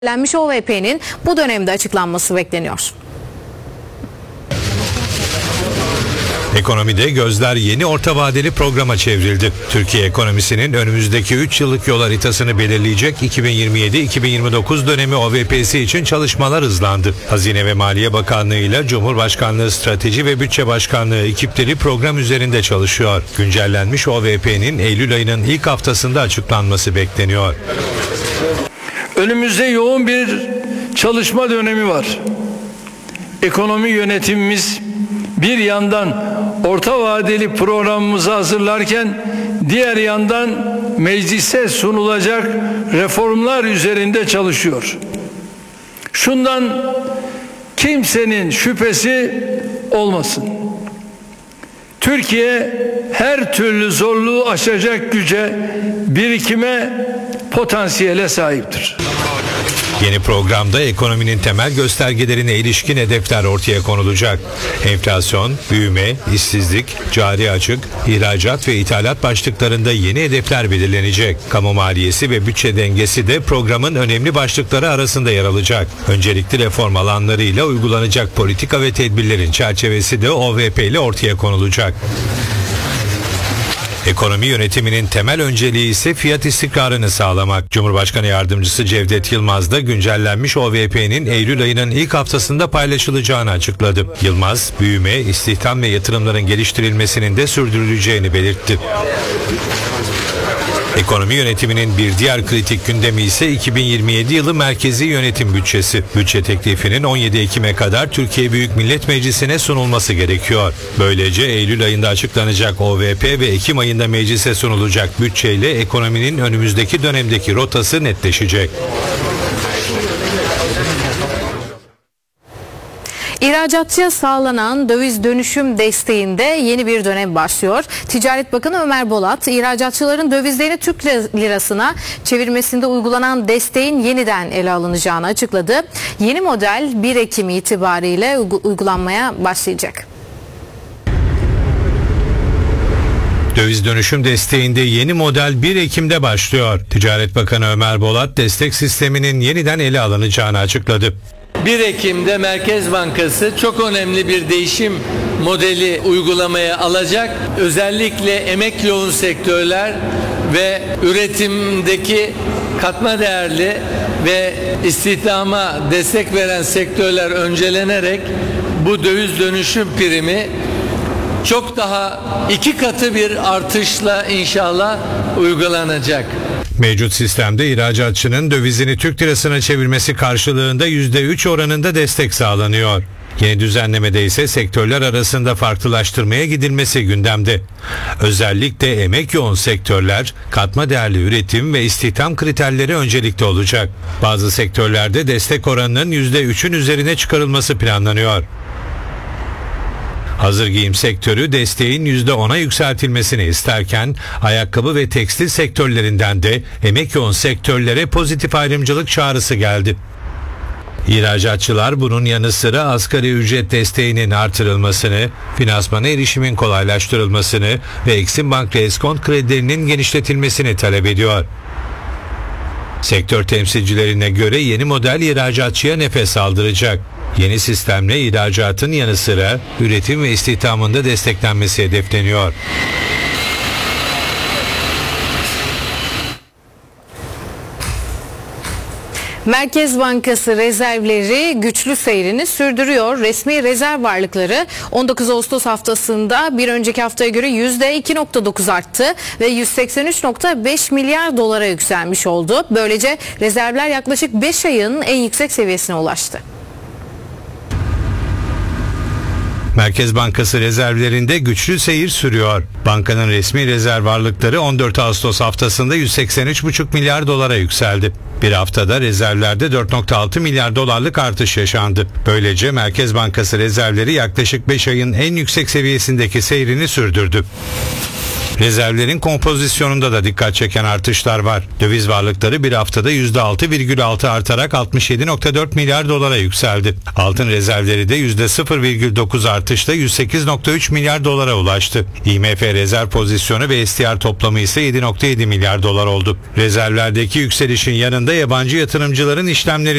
Güncellenmiş OVP'nin bu dönemde açıklanması bekleniyor. Ekonomide gözler yeni orta vadeli programa çevrildi. Türkiye ekonomisinin önümüzdeki 3 yıllık yol haritasını belirleyecek 2027-2029 dönemi OVP'si için çalışmalar hızlandı. Hazine ve Maliye Bakanlığı ile Cumhurbaşkanlığı Strateji ve Bütçe Başkanlığı ekipleri program üzerinde çalışıyor. Güncellenmiş OVP'nin Eylül ayının ilk haftasında açıklanması bekleniyor. Önümüzde yoğun bir çalışma dönemi var. Ekonomi yönetimimiz bir yandan orta vadeli programımızı hazırlarken diğer yandan meclise sunulacak reformlar üzerinde çalışıyor. Şundan kimsenin şüphesi olmasın. Türkiye her türlü zorluğu aşacak güce, birikime, potansiyele sahiptir. Yeni programda ekonominin temel göstergelerine ilişkin hedefler ortaya konulacak. Enflasyon, büyüme, işsizlik, cari açık, ihracat ve ithalat başlıklarında yeni hedefler belirlenecek. Kamu maliyesi ve bütçe dengesi de programın önemli başlıkları arasında yer alacak. Öncelikli reform alanlarıyla uygulanacak politika ve tedbirlerin çerçevesi de OVP ile ortaya konulacak. Ekonomi yönetiminin temel önceliği ise fiyat istikrarını sağlamak. Cumhurbaşkanı Yardımcısı Cevdet Yılmaz da güncellenmiş OVP'nin Eylül ayının ilk haftasında paylaşılacağını açıkladı. Yılmaz, büyüme, istihdam ve yatırımların geliştirilmesinin de sürdürüleceğini belirtti. Ekonomi yönetiminin bir diğer kritik gündemi ise 2027 yılı merkezi yönetim bütçesi. Bütçe teklifinin 17 Ekim'e kadar Türkiye Büyük Millet Meclisi'ne sunulması gerekiyor. Böylece Eylül ayında açıklanacak OVP ve Ekim ayında meclise sunulacak bütçeyle ekonominin önümüzdeki dönemdeki rotası netleşecek. İhracatçıya sağlanan döviz dönüşüm desteğinde yeni bir dönem başlıyor. Ticaret Bakanı Ömer Bolat, ihracatçıların dövizlerini Türk lirasına çevirmesinde uygulanan desteğin yeniden ele alınacağını açıkladı. Yeni model 1 Ekim itibariyle uygulanmaya başlayacak. Döviz dönüşüm desteğinde yeni model 1 Ekim'de başlıyor. Ticaret Bakanı Ömer Bolat, destek sisteminin yeniden ele alınacağını açıkladı. 1 Ekim'de Merkez Bankası çok önemli bir değişim modeli uygulamaya alacak. Özellikle emek yoğun sektörler ve üretimdeki katma değerli ve istihdama destek veren sektörler öncelenerek bu döviz dönüşüm primi çok daha 2 katı bir artışla inşallah uygulanacak. Mevcut sistemde ihracatçının dövizini Türk lirasına çevirmesi karşılığında %3 oranında destek sağlanıyor. Yeni düzenlemede ise sektörler arasında farklılaştırmaya gidilmesi gündemde. Özellikle emek yoğun sektörler, katma değerli üretim ve istihdam kriterleri öncelikli olacak. Bazı sektörlerde destek oranının %3'ün üzerine çıkarılması planlanıyor. Hazır giyim sektörü desteğin %10'a yükseltilmesini isterken ayakkabı ve tekstil sektörlerinden de emek yoğun sektörlere pozitif ayrımcılık çağrısı geldi. İhracatçılar bunun yanı sıra asgari ücret desteğinin artırılmasını, finansmana erişimin kolaylaştırılmasını ve Eksim Bank reskont kredilerinin genişletilmesini talep ediyor. Sektör temsilcilerine göre yeni model ihracatçıya nefes aldıracak. Yeni sistemle ihracatın yanı sıra üretim ve istihdamında desteklenmesi hedefleniyor. Merkez Bankası rezervleri güçlü seyrini sürdürüyor. Resmi rezerv varlıkları 19 Ağustos haftasında bir önceki haftaya göre %2.9 arttı ve 183.5 milyar dolara yükselmiş oldu. Böylece rezervler yaklaşık 5 ayın en yüksek seviyesine ulaştı. Merkez Bankası rezervlerinde güçlü seyir sürüyor. Bankanın resmi rezerv varlıkları 14 Ağustos haftasında 183,5 milyar dolara yükseldi. Bir haftada rezervlerde 4,6 milyar dolarlık artış yaşandı. Böylece Merkez Bankası rezervleri yaklaşık 5 ayın en yüksek seviyesindeki seyrini sürdürdü. Rezervlerin kompozisyonunda da dikkat çeken artışlar var. Döviz varlıkları bir haftada %6,6 artarak 67,4 milyar dolara yükseldi. Altın rezervleri de %0,9 artışla 108,3 milyar dolara ulaştı. IMF rezerv pozisyonu ve STR toplamı ise 7,7 milyar dolar oldu. Rezervlerdeki yükselişin yanında yabancı yatırımcıların işlemleri